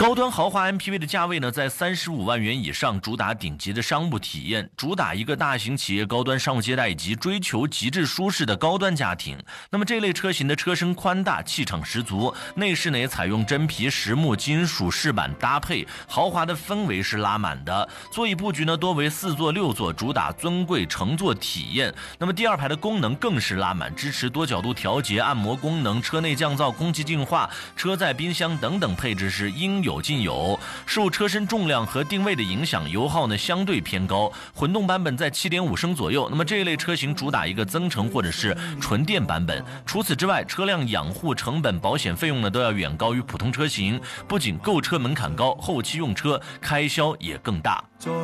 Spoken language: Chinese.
高端豪华 MPV 的价位呢，在35万元以上，主打顶级的商务体验，主打一个大型企业高端商务接待以及追求极致舒适的高端家庭。那么这类车型的车身宽大，气场十足，内饰呢也采用真皮实木金属饰板搭配，豪华的氛围是拉满的。座椅布局呢多为4座6座，主打尊贵乘坐体验。那么第二排的功能更是拉满，支持多角度调节、按摩功能、车内降噪、空气净化、车载冰箱等等配置是应有尽有。受车身重量和定位的影响，油耗呢相对偏高，混动版本在 7.5 升左右。那么这一类车型主打一个增程或者是纯电版本。除此之外，车辆养护成本、保险费用呢都要远高于普通车型，不仅购车门槛高，后期用车开销也更大。